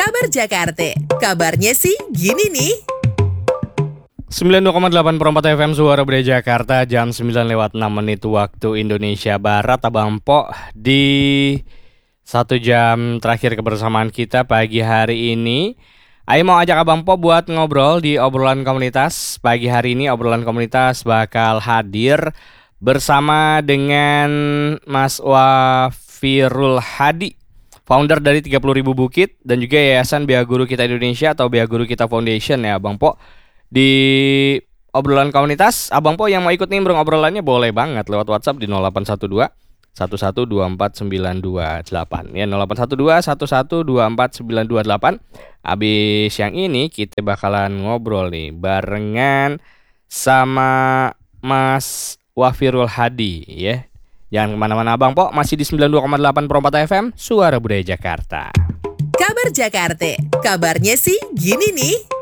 Kabar Jakarta, kabarnya sih gini nih. 92,8 FM Suara Budaya Jakarta, jam 9:06 waktu Indonesia Barat. Abang Po, di 1 jam terakhir kebersamaan kita pagi hari ini, Ayo mau ajak Abang Po buat ngobrol di obrolan komunitas. Pagi hari ini obrolan komunitas bakal hadir bersama dengan Mas Wafirul Hadi, founder dari 30.000 Bukit dan juga Yayasan Bia Guru Kita Indonesia atau Bia Guru Kita Foundation ya Abang Po. Di obrolan komunitas, Abang Po yang mau ikut nimbrung obrolannya boleh banget lewat WhatsApp di 0812 1124928 ya, 0812 1124928. Abis yang ini kita bakalan ngobrol nih barengan sama Mas Wafirul Hadi ya. Jangan kemana-mana Abang Po, masih di 92,8 FM Suara Budaya Jakarta. Kabar Jakarta, kabarnya sih gini nih.